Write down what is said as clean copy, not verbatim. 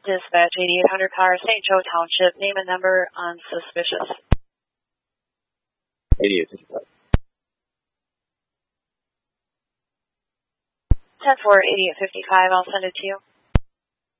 Dispatch 8800 Power, St. Joe Township. Name and number on suspicious. 8855. 10-4, 8855. I'll send it to you.